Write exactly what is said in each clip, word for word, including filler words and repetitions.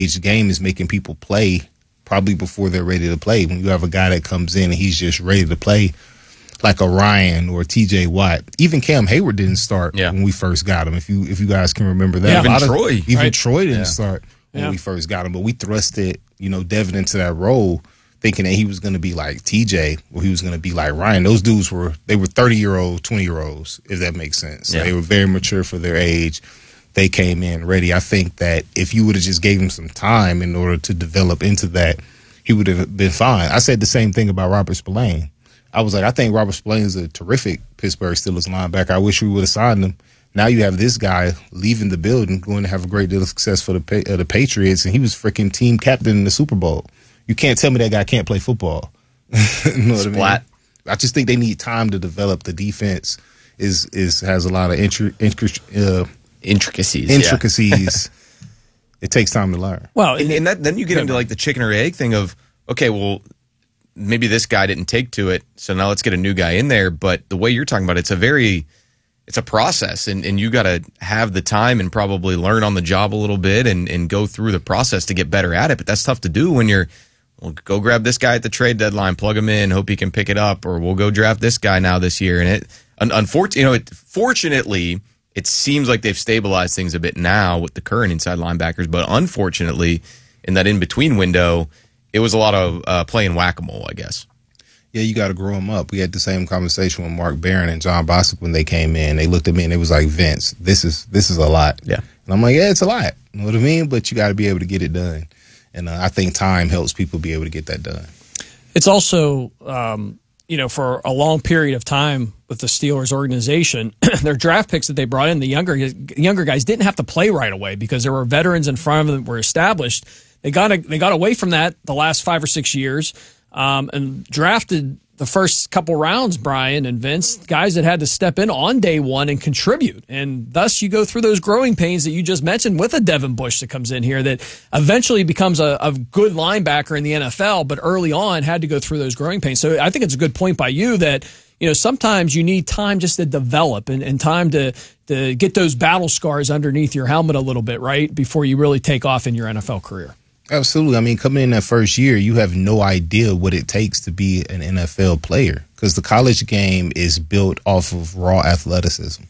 Each game is making people play probably before they're ready to play. When you have a guy that comes in and he's just ready to play, like a Ryan or T J Watt. Even Cam Hayward didn't start yeah. when we first got him, if you if you guys can remember that. Yeah, even Troy. Of, even right? Troy didn't yeah. start when yeah. we first got him, but we thrusted, you know, Devin into that role thinking that he was going to be like T J or he was going to be like Ryan. Those dudes were, they were thirty-year-old, twenty-year-olds, if that makes sense. Yeah. They were very mature for their age. They came in ready. I think that if you would have just gave him some time in order to develop into that, he would have been fine. I said the same thing about Robert Spillane. I was like, I think Robert Spillane is a terrific Pittsburgh Steelers linebacker. I wish we would have signed him. Now you have this guy leaving the building, going to have a great deal of success for the uh, the Patriots, and he was freaking team captain in the Super Bowl. You can't tell me that guy can't play football. You know what Splat. I mean? I just think they need time to develop. The defense is is has a lot of intri- intri- uh, intricacies. Intricacies. Yeah. It takes time to learn. Well, and, and that, then you get into like the chicken or egg thing of, okay, well, maybe this guy didn't take to it, so now let's get a new guy in there. But the way you're talking about it, it's a very, it's a process, and, and you got to have the time and probably learn on the job a little bit and, and go through the process to get better at it. But that's tough to do when you're, well, go grab this guy at the trade deadline, plug him in, hope he can pick it up, or we'll go draft this guy now this year. And it, un, unfortunately, you know, it, fortunately, it seems like they've stabilized things a bit now with the current inside linebackers, but unfortunately, in that in-between window, it was a lot of uh, playing whack-a-mole, I guess. Yeah, you got to grow them up. We had the same conversation with Mark Barron and John Bostic when they came in. They looked at me and it was like, Vince, this is this is a lot. Yeah. And I'm like, yeah, it's a lot. You know what I mean? But you got to be able to get it done. And uh, I think time helps people be able to get that done. It's also, um, you know, for a long period of time with the Steelers organization, their draft picks that they brought in, the younger younger guys didn't have to play right away because there were veterans in front of them that were established. They got a, they got away from that the last five or six years um, and drafted the first couple rounds, Brian and Vince, guys that had to step in on day one and contribute. And thus you go through those growing pains that you just mentioned with a Devin Bush that comes in here that eventually becomes a, a good linebacker in the N F L, but early on had to go through those growing pains. So I think it's a good point by you that, you know, sometimes you need time just to develop and, and time to, to get those battle scars underneath your helmet a little bit, right, before you really take off in your N F L career. Absolutely. I mean, coming in that first year, you have no idea what it takes to be an N F L player because the college game is built off of raw athleticism.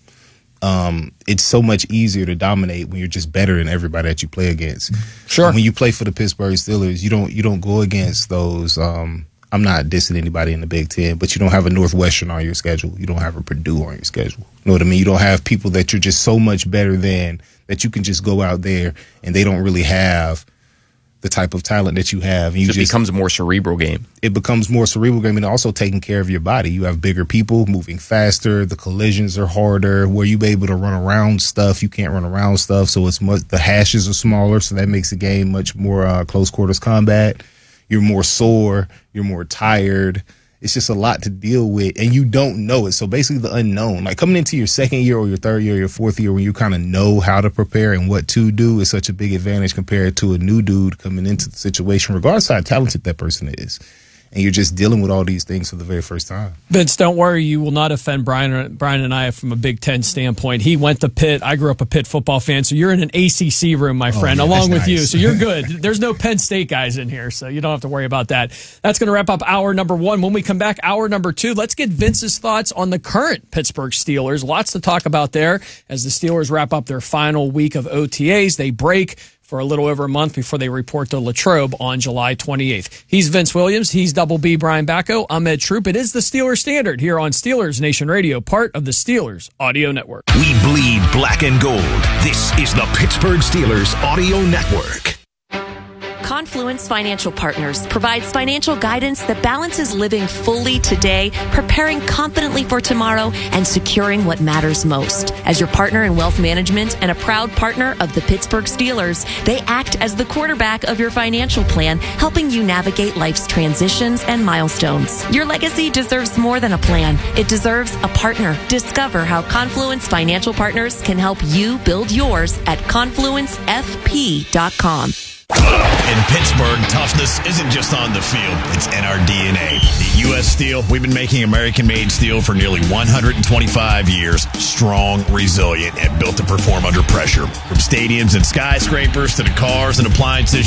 Um, it's so much easier to dominate when you're just better than everybody that you play against. Sure. When you play for the Pittsburgh Steelers, you don't you don't go against those. Um, I'm not dissing anybody in the Big Ten, but you don't have a Northwestern on your schedule. You don't have a Purdue on your schedule. You know what I mean? You don't have people that you're just so much better than that you can just go out there and they don't really have the type of talent that you have. And you so it just, becomes a more cerebral game. It becomes more cerebral game and also taking care of your body. You have bigger people moving faster. The collisions are harder. Where you be able to run around stuff, you can't run around stuff. So it's much, the hashes are smaller, so that makes the game much more uh, close quarters combat. You're more sore. You're more tired. It's just a lot to deal with, and you don't know it. So basically the unknown, like coming into your second year or your third year or your fourth year when you kind of know how to prepare and what to do is such a big advantage compared to a new dude coming into the situation, regardless of how talented that person is. And you're just dealing with all these things for the very first time. Vince, don't worry. You will not offend Brian, Brian and I from a Big Ten standpoint. He went to Pitt. I grew up a Pitt football fan, so you're in an A C C room, my friend, oh, yeah, along with nice. you. So you're good. There's no Penn State guys in here, so you don't have to worry about that. That's going to wrap up hour number one. When we come back, hour number two, let's get Vince's thoughts on the current Pittsburgh Steelers. Lots to talk about there as the Steelers wrap up their final week of O T As. They break for a little over a month before they report to Latrobe on July twenty-eighth. He's Vince Williams. He's Double B Brian Bacco. I'm Ed Troop. It is the Steelers Standard here on Steelers Nation Radio, part of the Steelers Audio Network. We bleed black and gold. This is the Pittsburgh Steelers Audio Network. Confluence Financial Partners provides financial guidance that balances living fully today, preparing confidently for tomorrow, and securing what matters most. As your partner in wealth management and a proud partner of the Pittsburgh Steelers, they act as the quarterback of your financial plan, helping you navigate life's transitions and milestones. Your legacy deserves more than a plan. It deserves a partner. Discover how Confluence Financial Partners can help you build yours at confluence f p dot com. In Pittsburgh, toughness isn't just on the field, it's in our D N A. At U S Steel, we've been making American-made steel for nearly one hundred twenty-five years. Strong, resilient, and built to perform under pressure. From stadiums and skyscrapers to the cars and appliances